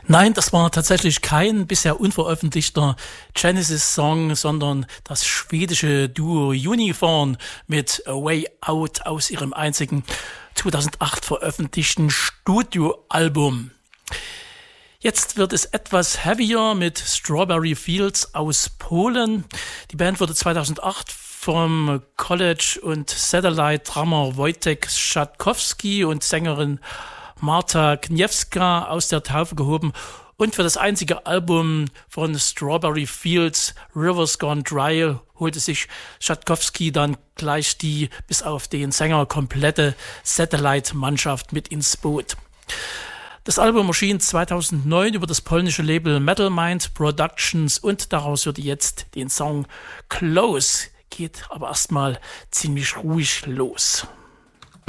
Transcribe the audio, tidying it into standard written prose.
Nein, das war tatsächlich kein bisher unveröffentlichter Genesis-Song, sondern das schwedische Duo Unicorn mit A Way Out aus ihrem einzigen 2008 veröffentlichten Studioalbum. Jetzt wird es etwas heavier mit Strawberry Fields aus Polen. Die Band wurde 2008 vom College- und Satellite-Drummer Wojtek Schatkowski und Sängerin Marta Kniewska aus der Taufe gehoben und für das einzige Album von Strawberry Fields, Rivers Gone Dry, holte sich Schatkowski dann gleich die bis auf den Sänger komplette Satellite-Mannschaft mit ins Boot. Das Album erschien 2009 über das polnische Label Metal Mind Productions und daraus hört ihr jetzt den Song Close. Geht aber erstmal ziemlich ruhig los.